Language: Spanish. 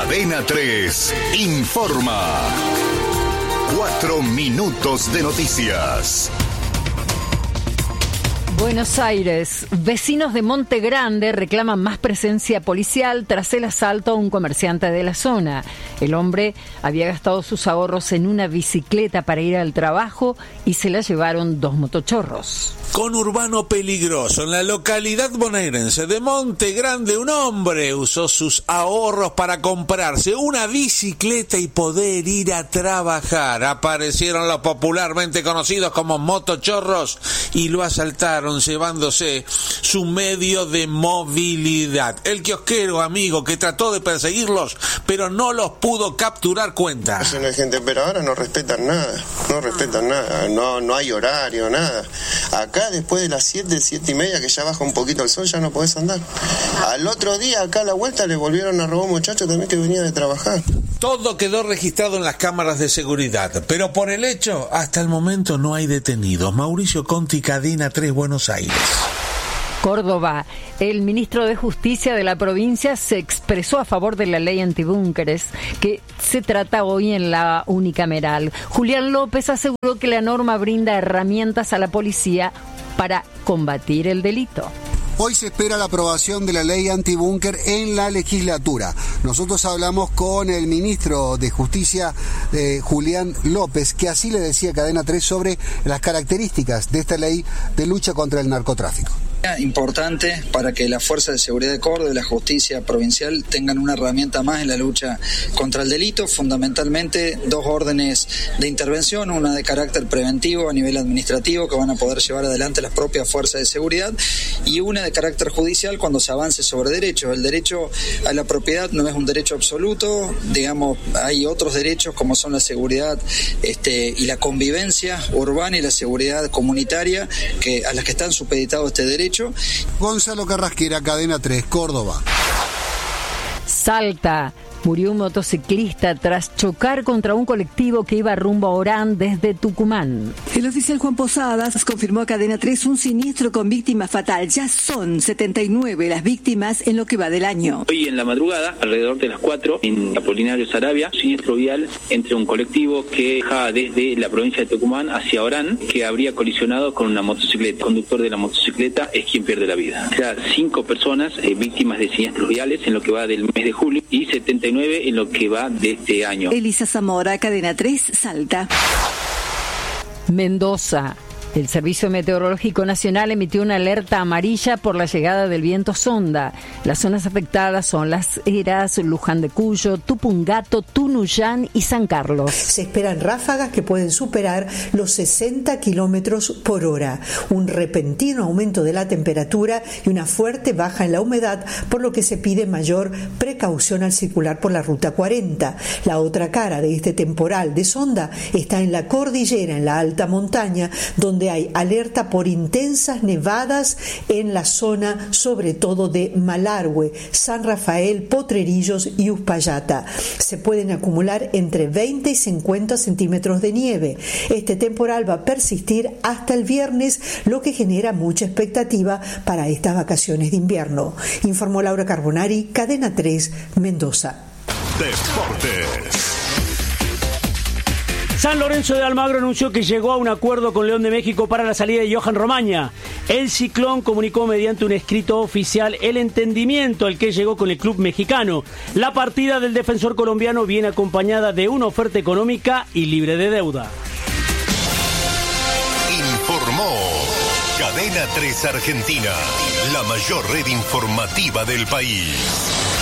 Cadena 3 informa. 4 minutos de noticias. Buenos Aires. Vecinos de Monte Grande reclaman más presencia policial tras el asalto a un comerciante de la zona. El hombre había gastado sus ahorros en una bicicleta para ir al trabajo y se la llevaron 2 motochorros. Conurbano peligroso. En la localidad bonaerense de Monte Grande, un hombre usó sus ahorros para comprarse una bicicleta y poder ir a trabajar. Aparecieron los popularmente conocidos como motochorros y lo asaltaron llevándose su medio de movilidad. El kiosquero amigo que trató de perseguirlos, pero no los pudo capturar cuenta. No hay gente, pero ahora no respetan nada, no hay horario, nada. Acá después de las 7:30 que ya baja un poquito el sol, ya no podés andar. Al otro día acá a la vuelta le volvieron a robar un muchacho también que venía de trabajar. Todo quedó registrado en las cámaras de seguridad, pero por el hecho, hasta el momento no hay detenidos. Mauricio Conti, Cadena 3, Buenos Aires. Córdoba. El ministro de Justicia de la provincia se expresó a favor de la ley antibúnkeres que se trata hoy en la unicameral. Julián López aseguró que la norma brinda herramientas a la policía para combatir el delito. Hoy se espera la aprobación de la ley antibúnker en la legislatura. Nosotros hablamos con el ministro de Justicia, Julián López, que así le decía a Cadena 3 sobre las características de esta ley de lucha contra el narcotráfico. Importante para que la Fuerza de Seguridad de Córdoba y la Justicia Provincial tengan una herramienta más en la lucha contra el delito, fundamentalmente 2 órdenes de intervención, una de carácter preventivo a nivel administrativo que van a poder llevar adelante las propias fuerzas de seguridad y una de carácter judicial cuando se avance sobre derechos. El derecho a la propiedad no es un derecho absoluto, digamos, hay otros derechos como son la seguridad y la convivencia urbana y la seguridad comunitaria a las que están supeditados este derecho. Gonzalo Carrasquera, Cadena 3, Córdoba. Salta. Murió un motociclista tras chocar contra un colectivo que iba rumbo a Orán desde Tucumán. El oficial Juan Posadas confirmó a Cadena 3 un siniestro con víctima fatal. Ya son 79 las víctimas en lo que va del año. Hoy en la madrugada, alrededor de las 4, en Apolinario Saravia, siniestro vial entre un colectivo que viajaba desde la provincia de Tucumán hacia Orán, que habría colisionado con una motocicleta. El conductor de la motocicleta es quien pierde la vida. O sea, 5 personas víctimas de siniestros viales en lo que va del mes de julio y 79 en lo que va de este año. Elisa Zamora, Cadena 3, Salta. Mendoza. El Servicio Meteorológico Nacional emitió una alerta amarilla por la llegada del viento sonda. Las zonas afectadas son Las Heras, Luján de Cuyo, Tupungato, Tunuyán y San Carlos. Se esperan ráfagas que pueden superar los 60 kilómetros por hora. Un repentino aumento de la temperatura y una fuerte baja en la humedad, por lo que se pide mayor precaución al circular por la Ruta 40. La otra cara de este temporal de sonda está en la cordillera, en la alta montaña, donde hay alerta por intensas nevadas en la zona, sobre todo de Malargüe, San Rafael, Potrerillos y Uspallata. Se pueden acumular entre 20 y 50 centímetros de nieve. Este temporal va a persistir hasta el viernes, lo que genera mucha expectativa para estas vacaciones de invierno. Informó Laura Carbonari, Cadena 3, Mendoza. Deportes. San Lorenzo de Almagro anunció que llegó a un acuerdo con León de México para la salida de Johan Romaña. El Ciclón comunicó mediante un escrito oficial el entendimiento al que llegó con el club mexicano. La partida del defensor colombiano viene acompañada de una oferta económica y libre de deuda. Informó Cadena 3 Argentina, la mayor red informativa del país.